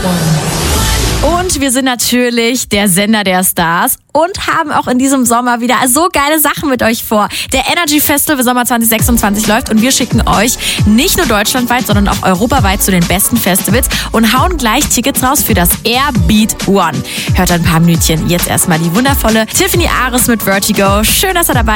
Und wir sind natürlich der Sender der Stars und haben auch in diesem Sommer wieder so geile Sachen mit euch vor. Der Energy Festival Sommer 2026 läuft und wir schicken euch nicht nur deutschlandweit, sondern auch europaweit zu den besten Festivals und hauen gleich Tickets raus für das Airbeat One. Hört ein paar Minütchen. Jetzt erstmal die wundervolle Tiffany Ares mit Vertigo. Schön, dass ihr dabei